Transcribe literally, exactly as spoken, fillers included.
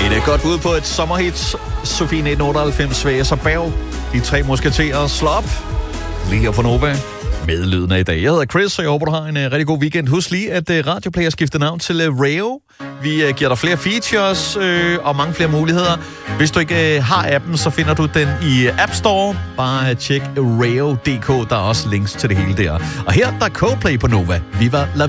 Et godt bud på et sommerhit. Sofie nitten otteoghalvfems, Svæs og Berg. De tre musketerer slå op. Lige her på Nova. Med lyden af i dag. Jeg hedder Chris, og jeg håber, du har en uh, rigtig god weekend. Husk lige, at uh, Radioplay har skiftet navn til uh, Rayo. Vi uh, giver dig flere features øh, og mange flere muligheder. Hvis du ikke uh, har appen, så finder du den i App Store. Bare uh, tjek rayo punktum d k. Der er også links til det hele der. Og her der er Coldplay på Nova. Viva la